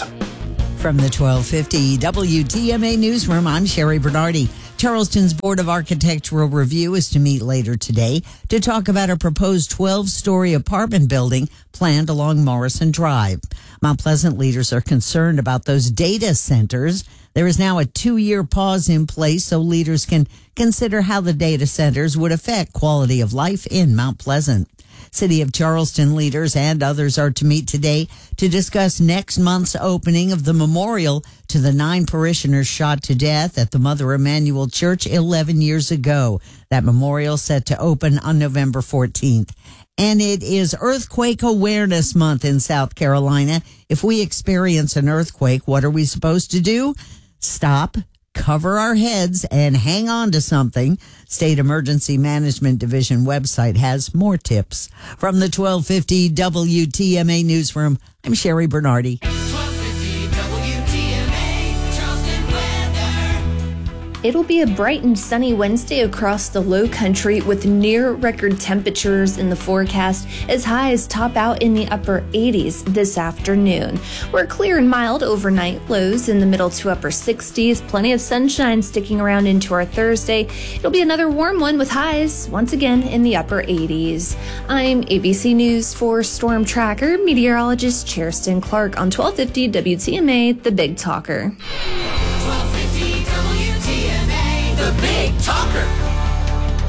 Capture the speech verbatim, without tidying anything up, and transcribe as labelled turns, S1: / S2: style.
S1: news.
S2: From the twelve fifty W T M A Newsroom, I'm Sherry Bernardi. Charleston's Board of Architectural Review is to meet later today to talk about a proposed twelve-story apartment building planned along Morrison Drive. Mount Pleasant leaders are concerned about those data centers. There is now a two-year pause in place so leaders can consider how the data centers would affect quality of life in Mount Pleasant. City of Charleston leaders and others are to meet today to discuss next month's opening of the memorial to the nine parishioners shot to death at the Mother Emanuel Church eleven years ago. That memorial set to open on November fourteenth. And it is Earthquake Awareness Month in South Carolina. If we experience an earthquake, what are we supposed to do? Stop, cover our heads, and hang on to something. State Emergency Management Division website has more tips. From the twelve fifty W T M A Newsroom, I'm Sherry Bernardi.
S3: It'll be a bright and sunny Wednesday across the low country with near record temperatures in the forecast as highs top out in the upper eighties this afternoon. We're clear and mild overnight, lows in the middle to upper sixties, plenty of sunshine sticking around into our Thursday. It'll be another warm one with highs once again in the upper eighties. I'm A B C News for Storm Tracker meteorologist Cheriston Clark on twelve fifty W T M A, The Big Talker.
S4: The Big Talker.